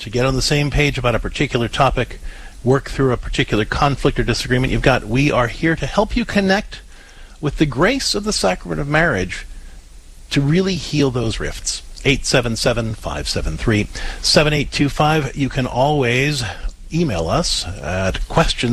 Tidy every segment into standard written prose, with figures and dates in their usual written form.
to get on the same page about a particular topic, work through a particular conflict or disagreement, we are here to help you connect with the grace of the sacrament of marriage to really heal those rifts. 877-573-7825. You can always email us at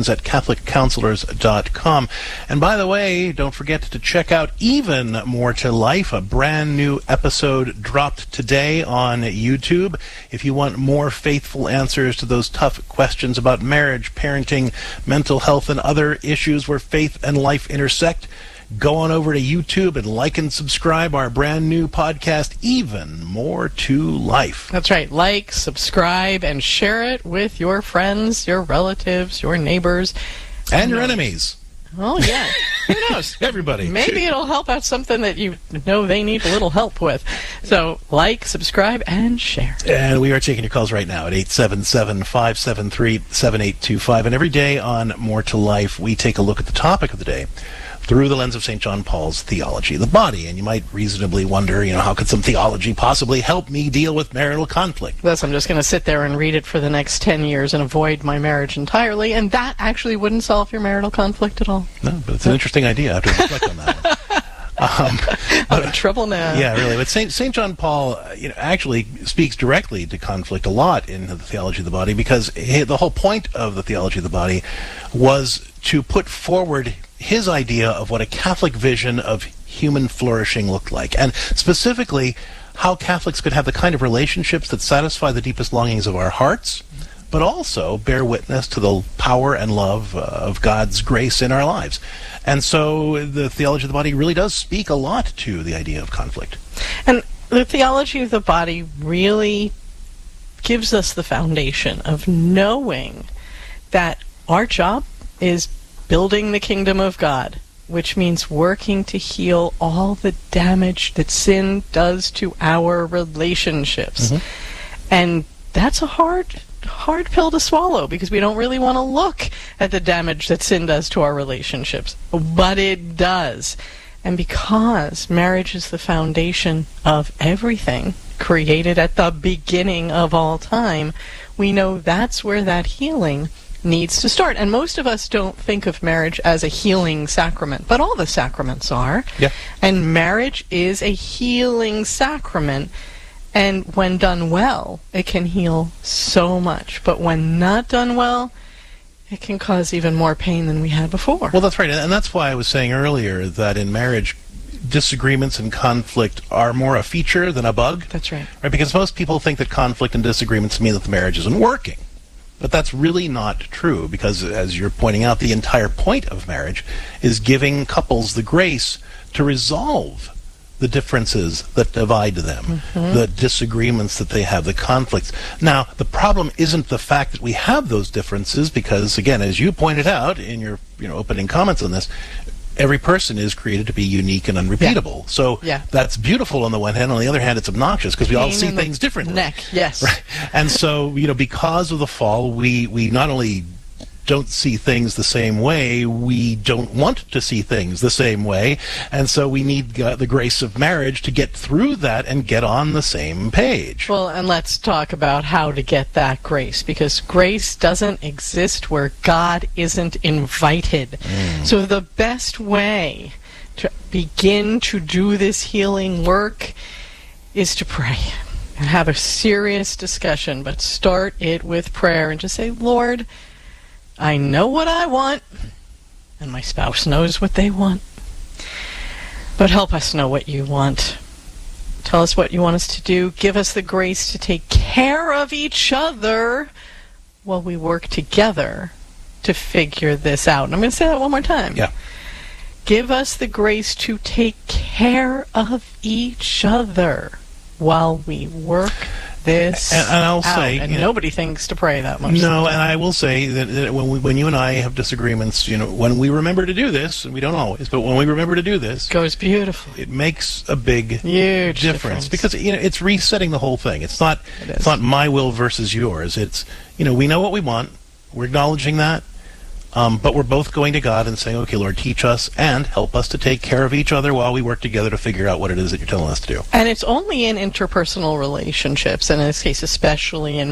questions@catholiccounselors.com. And by the way, don't forget to check out Even More to Life, a brand new episode dropped today on YouTube. If you want more faithful answers to those tough questions about marriage, parenting, mental health, and other issues where faith and life intersect, go on over to YouTube and like and subscribe our brand new podcast, Even More to Life. That's right. Like, subscribe, and share it with your friends, your relatives, your neighbors. And your enemies. Oh, yeah. Who knows? Everybody. Maybe it'll help out something that you know they need a little help with. So, like, subscribe, and share. And we are taking your calls right now at 877-573-7825. And every day on More to Life, we take a look at the topic of the day through the lens of St. John Paul's theology of the body. And you might reasonably wonder, how could some theology possibly help me deal with marital conflict? Thus, I'm just going to sit there and read it for the next 10 years and avoid my marriage entirely, and that actually wouldn't solve your marital conflict at all. No, but it's an interesting idea. I have to reflect on that one. I'm in trouble now. Yeah, really. But St. John Paul, actually speaks directly to conflict a lot in the theology of the body, because the whole point of the theology of the body was to put forward his idea of what a Catholic vision of human flourishing looked like, and specifically how Catholics could have the kind of relationships that satisfy the deepest longings of our hearts, but also bear witness to the power and love of God's grace in our lives. And so the theology of the body really does speak a lot to the idea of conflict. And the theology of the body really gives us the foundation of knowing that our job is building the kingdom of God, which means working to heal all the damage that sin does to our relationships. Mm-hmm. And that's a hard pill to swallow, because we don't really want to look at the damage that sin does to our relationships. But it does. And because marriage is the foundation of everything, created at the beginning of all time, we know that's where that healing needs to start. And most of us don't think of marriage as a healing sacrament, but all the sacraments are. Yeah. And marriage is a healing sacrament. And when done well, it can heal so much. But when not done well, it can cause even more pain than we had before. Well, that's right. And that's why I was saying earlier that in marriage, disagreements and conflict are more a feature than a bug. That's right. Right? Because most people think that conflict and disagreements mean that the marriage isn't working. But that's really not true, because, as you're pointing out, the entire point of marriage is giving couples the grace to resolve the differences that divide them, the disagreements that they have, the conflicts. Now, the problem isn't the fact that we have those differences, because, again, as you pointed out in your opening comments on this, every person is created to be unique and unrepeatable. Yeah. So that's beautiful on the one hand. On the other hand, it's obnoxious, because we all see things differently. Yes. Right? And so, because of the fall, we not only don't see things the same way, we don't want to see things the same way, and so we need the grace of marriage to get through that and get on the same page. Well, and let's talk about how to get that grace, because grace doesn't exist where God isn't invited. So the best way to begin to do this healing work is to pray and have a serious discussion, but start it with prayer and just say, Lord, I know what I want, and my spouse knows what they want. But help us know what you want. Tell us what you want us to do. Give us the grace to take care of each other while we work together to figure this out. And I'm going to say that one more time. Yeah. Give us the grace to take care of each other while we work this and I'll out. say, and nobody thinks to pray that much. No, and I will say that when you and I have disagreements, when we remember to do this, and we don't always, but when we remember to do this, it goes beautifully. It makes a big, huge difference, because it's resetting the whole thing. It's not my will versus yours. It's we know what we want. We're acknowledging that. But we're both going to God and saying, okay, Lord, teach us and help us to take care of each other while we work together to figure out what it is that you're telling us to do. And it's only in interpersonal relationships, and in this case especially in